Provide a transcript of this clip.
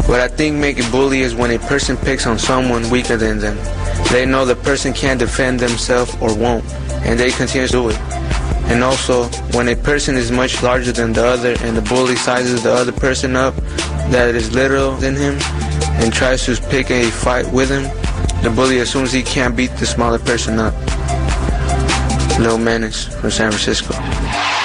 What I think make a bully is when a person picks on someone weaker than them. They know the person can't defend themselves or won't, and they continue to do it. And also, when a person is much larger than the other and the bully sizes the other person up that is littler than him and tries to pick a fight with him, the bully assumes he can't beat the smaller person up. Lil Menace from San Francisco.